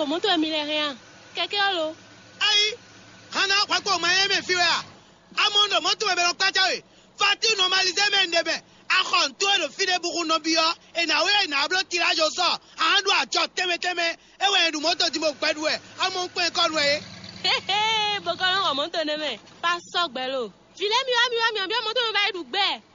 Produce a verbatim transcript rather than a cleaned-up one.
bon moto a mis rien. Quelqu'un allo? Aïe, Hana, quoi qu'on m'a aimé, fille. Amondo, moto, mais non, Kachawe. Fati normalisé, mais ne be. Akon, toi, le fide bourou no bio. Et na ouais, na blo tirage au sort. Ando a chot, teme, teme. Et ouais, nous moto, dis-moi, quoi, ouais. Amon, quoi, conway. Hé hé, bon, quand on remonte, ne me. Pas ça, bello. Filet, mieux, mieux, mieux, mieux, moto, me va être ou bé.